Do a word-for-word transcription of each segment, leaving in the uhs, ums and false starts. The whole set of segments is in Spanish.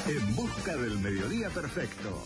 En busca del mediodía perfecto.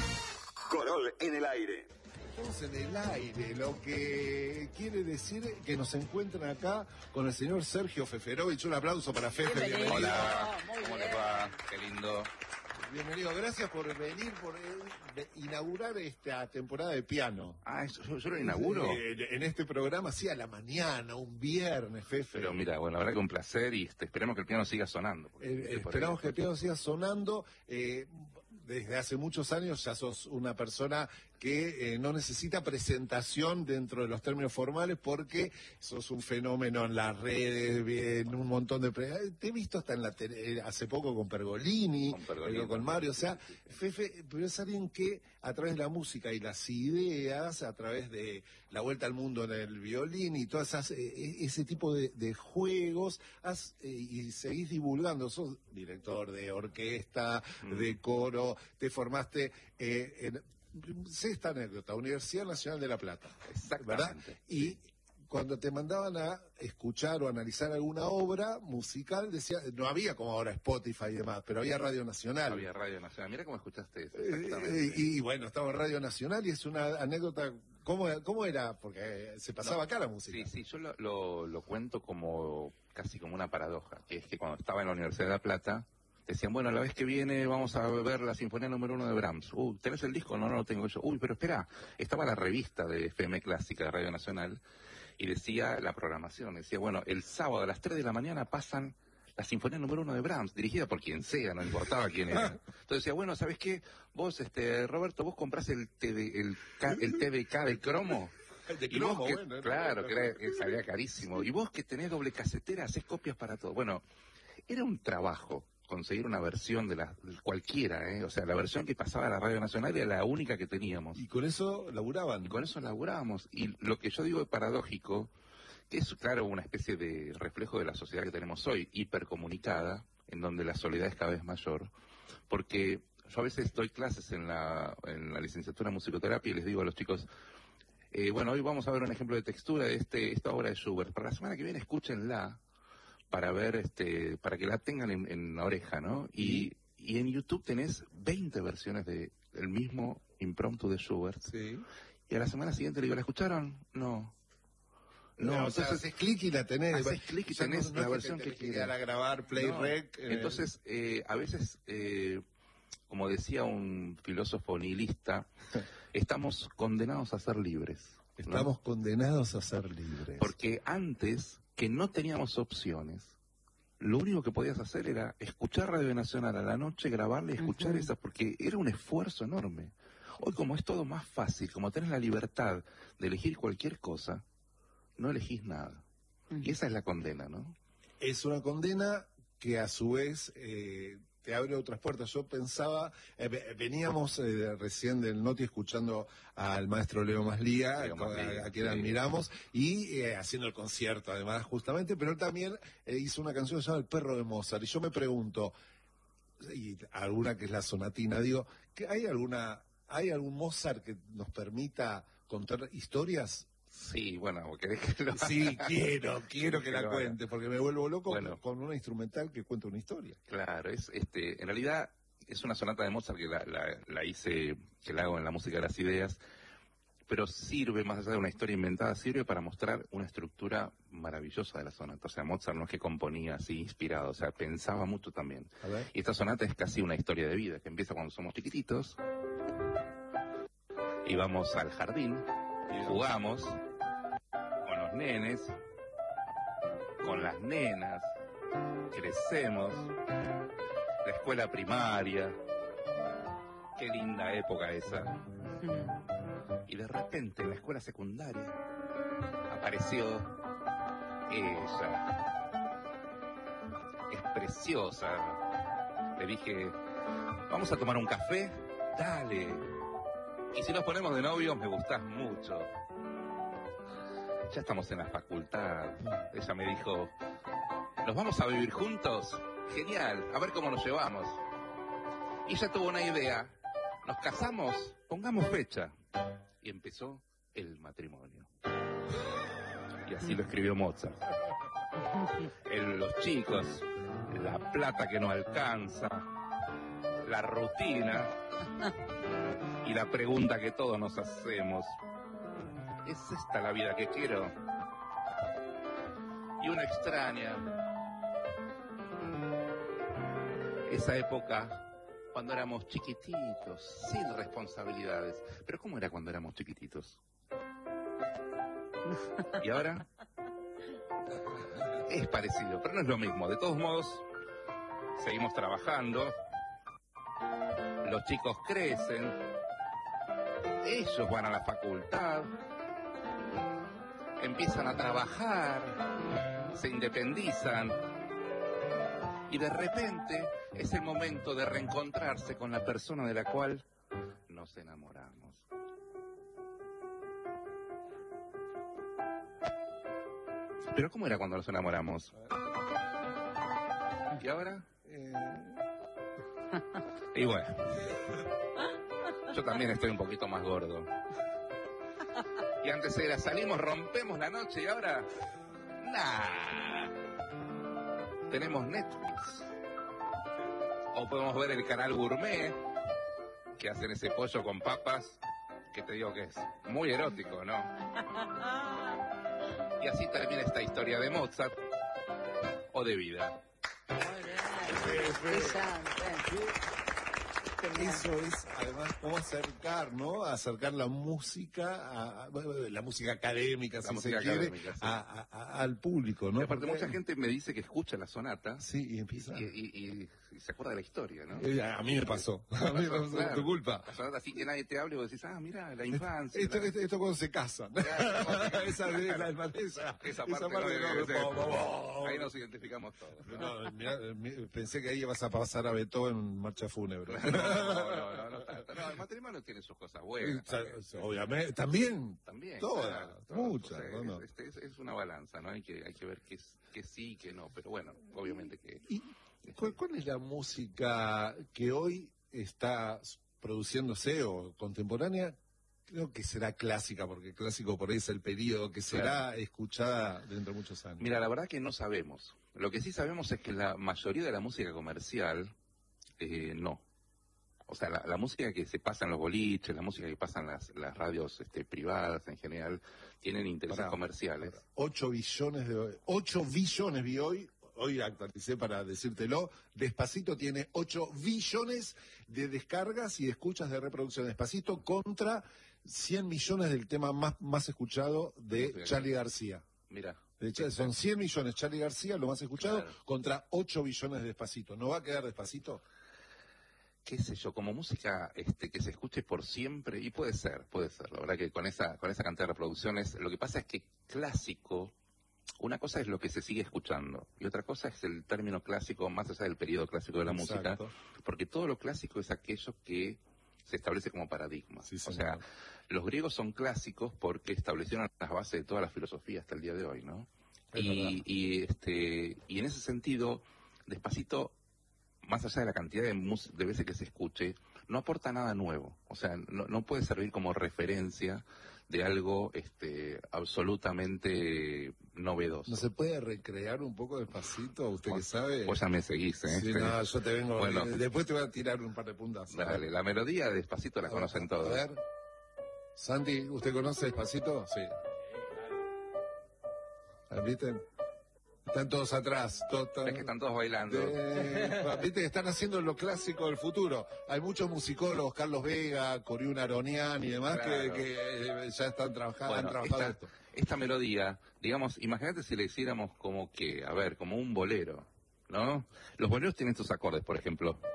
Corol en el aire. Estamos en el aire, lo que quiere decir que nos encuentran acá con el señor Sergio Feferovich. Un aplauso para Fefe. Bienvenido. Bienvenido. Hola, ¿cómo les va? Qué lindo. Bienvenido, gracias por venir, por eh, inaugurar esta temporada de piano. Ah, ¿eso, yo, yo lo inauguro? Eh, en este programa, sí, a la mañana, un viernes, Fefe. Pero mira, bueno, la verdad que un placer y este, esperemos que el piano siga sonando. Eh, esperamos que el piano siga sonando. Eh, desde hace muchos años ya sos una persona que eh, no necesita presentación dentro de los términos formales porque sos un fenómeno en las redes, en un montón de... Pre Te he visto hasta en la tele, hace poco con Pergolini, con, Pergolini, con Mario, o sea, Fefe, pero es alguien que a través de la música y las ideas, a través de la vuelta al mundo en el violín y todas esas, eh, ese tipo de, de juegos, has, eh, y seguís divulgando, sos director de orquesta, mm. de coro, te formaste eh, en... Sé esta anécdota, Universidad Nacional de La Plata, ¿verdad? Y cuando te mandaban a escuchar o analizar alguna obra musical, decía, no había como ahora Spotify y demás, pero había Radio Nacional. Había Radio Nacional, mira cómo escuchaste eso. Eh, y, y bueno, estaba en Radio Nacional y es una anécdota, ¿cómo, cómo era? Porque se pasaba no, acá la música. Sí, sí, yo lo, lo, lo cuento como, casi como una paradoja, que es que cuando estaba en la Universidad de La Plata, decían, bueno, la vez que viene vamos a ver la Sinfonía número uno de Brahms. Uy, ¿tenés el disco? No, no lo tengo yo. Uy, pero espera, estaba la revista de F M Clásica de Radio Nacional y decía la programación, decía, bueno, el sábado a las tres de la mañana pasan la Sinfonía número uno de Brahms, dirigida por quien sea, no importaba quién era. Entonces decía, bueno, ¿sabés qué? Vos, este, Roberto, vos comprás el, T V, el, el T V K de cromo. De y vos cromo, que, bueno, claro, no, que, era, que salía carísimo. Y vos que tenés doble casetera, hacés copias para todo. Bueno, era un trabajo conseguir una versión de la de cualquiera, ¿eh? O sea, la versión que pasaba a la Radio Nacional era la única que teníamos. Y con eso laburaban. Y con eso laburábamos. Y lo que yo digo es paradójico, que es, claro, una especie de reflejo de la sociedad que tenemos hoy, hipercomunicada, en donde la soledad es cada vez mayor, porque yo a veces doy clases en la, en la licenciatura en musicoterapia y les digo a los chicos, eh, bueno, hoy vamos a ver un ejemplo de textura de este esta obra de Schubert. Para la semana que viene escúchenla, para ver, este, para que la tengan en, en la oreja, ¿no? Y, y en YouTube tenés veinte versiones de el mismo impromptu de Schubert. Sí. Y a la semana siguiente le digo, ¿la escucharon? No. No, no, entonces, o sea, haces clic y la tenés. Haces clic y tenés no, no la es versión que, que, que quieras. a grabar, play, no. rec. Eh. Entonces, eh, a veces, eh, como decía un filósofo nihilista, estamos condenados a ser libres. Estamos ¿no? condenados a ser libres. Porque antes, que no teníamos opciones, lo único que podías hacer era escuchar Radio Nacional a la noche, grabarla y escuchar uh-huh. esa, porque era un esfuerzo enorme. Hoy, como es todo más fácil, como tenés la libertad de elegir cualquier cosa, no elegís nada. Uh-huh. Y esa es la condena, ¿no? Es una condena que a su vez eh, te abre otras puertas. Yo pensaba, eh, veníamos eh, recién del Noti escuchando al maestro Leo Maslía, Leo Maslía a, a quien sí. admiramos, y eh, haciendo el concierto además justamente, pero él también eh, hizo una canción que se llama El perro de Mozart, y yo me pregunto, y alguna que es la sonatina, digo, ¿que hay alguna, hay algún Mozart que nos permita contar historias? Sí, bueno, ¿querés que lo haga? Sí, quiero, quiero que, que la cuente, porque me vuelvo loco bueno, con una instrumental que cuenta una historia. Claro, es este, en realidad es una sonata de Mozart que la, la, la hice, que la hago en la música de las ideas, pero sirve, más allá de una historia inventada, sirve para mostrar una estructura maravillosa de la sonata. O sea, Mozart no es que componía así inspirado, o sea, pensaba mucho también. Y esta sonata es casi una historia de vida, que empieza cuando somos chiquititos, y vamos al jardín, jugamos con los nenes, con las nenas, crecemos, la escuela primaria, qué linda época esa. Y de repente en la escuela secundaria apareció ella. Es preciosa. Le dije, ¿vamos a tomar un café? Dale. Y si nos ponemos de novios, me gustás mucho. Ya estamos en la facultad. Ella me dijo, ¿nos vamos a vivir juntos? Genial, a ver cómo nos llevamos. Y ella tuvo una idea. ¿Nos casamos? Pongamos fecha. Y empezó el matrimonio. Y así lo escribió Mozart. El, los chicos, la plata que no alcanza, la rutina y la pregunta que todos nos hacemos, ¿es esta la vida que quiero? Y uno extraña esa época cuando éramos chiquititos, sin responsabilidades. Pero ¿cómo era cuando éramos chiquititos? ¿Y ahora? Es parecido, pero no es lo mismo. De todos modos, seguimos trabajando, los chicos crecen, ellos van a la facultad, empiezan a trabajar, se independizan, y de repente es el momento de reencontrarse con la persona de la cual nos enamoramos. Pero ¿cómo era cuando nos enamoramos? ¿Y ahora? Eh... Y bueno, yo también estoy un poquito más gordo. Y antes era, salimos, rompemos la noche, y ahora, nah. Tenemos Netflix. O podemos ver el canal Gourmet, que hacen ese pollo con papas, que te digo que es muy erótico, ¿no? Y así termina esta historia de Mozart, o de vida. Eso es, además, cómo acercar, ¿no? Acercar la música, a, a, la música académica, La si música se quiere, académica, sí. a, a, a, al público, ¿no? Y aparte, Porque... mucha gente me dice que escucha la sonata. Sí, y empieza. Y, y, y, y se acuerda de la historia, ¿no? Eh, a mí me pasó. A mí me pasó, Claro. tu culpa. La sonata así que nadie te hable y vos decís, ah, mira, la infancia. Esto, la... esto, esto cuando se casan. esa es la esa, Esa parte, esa parte no, no, ese- no, no, no. Ahí nos identificamos todos, ¿no? No, mirá, mi- pensé que ahí ibas a pasar a Beethoven en marcha fúnebre. No, no, no, no, tanto. No, el matrimonio tiene sus cosas buenas. También, Obviamente, también, también todas, claro, todas. muchas. Entonces, ¿no? No. Es, es, es una balanza, ¿no? Hay que, hay que ver qué, es, qué sí y qué no. Pero bueno, obviamente que... ¿Y cuál, cuál es la música que hoy está produciéndose o contemporánea? Creo que será clásica, porque clásico por ahí es el periodo que será Claro. escuchada dentro de muchos años. Mira, la verdad que no sabemos. Lo que sí sabemos es que la mayoría de la música comercial, eh, no. O sea, la, la música que se pasa en los boliches, la música que pasa en las, las radios este, privadas en general, tienen intereses Pará, comerciales. ocho billones de... ocho billones vi hoy, hoy actualicé para decírtelo, Despacito tiene ocho billones de descargas y de escuchas de reproducción. Despacito contra cien millones del tema más, más escuchado de Sí, Charly García. Mira. De hecho, son cien millones Charly García, lo más escuchado, Claro. contra ocho billones de Despacito. ¿No va a quedar Despacito? Qué sé yo, como música este, que se escuche por siempre, y puede ser, puede ser, la verdad que con esa, con esa cantidad de reproducciones, lo que pasa es que clásico, una cosa es lo que se sigue escuchando, y otra cosa es el término clásico más allá del periodo clásico de la Exacto. música, porque todo lo clásico es aquello que se establece como paradigma. Sí, o señor. sea, los griegos son clásicos porque establecieron las bases de toda la filosofía hasta el día de hoy, ¿no? Es Y, verdad. y, este, y en ese sentido, Despacito, más allá de la cantidad de, mus- de veces que se escuche, no aporta nada nuevo. O sea, no, no puede servir como referencia de algo este, absolutamente novedoso. ¿No se puede recrear un poco Despacito? ¿Usted que sabe? Vos ya me seguís, ¿eh? Sí, Este, no, yo te vengo... Bueno. Después te voy a tirar un par de puntas. Dale, la melodía de Despacito la conocen A todos. ver. Santi, ¿usted conoce Despacito? Sí. ¿Viste? Están todos atrás. Todos, Es que están todos bailando. de- Viste que están haciendo lo clásico del futuro. Hay muchos musicólogos, Carlos Vega, Coriún Aronian y demás, Claro. que, que eh, ya están trabajando, Bueno, han trabajado esta, esto. esta melodía, digamos, imagínate si le hiciéramos como que, a ver, como un bolero, ¿no? Los boleros tienen estos acordes, por ejemplo.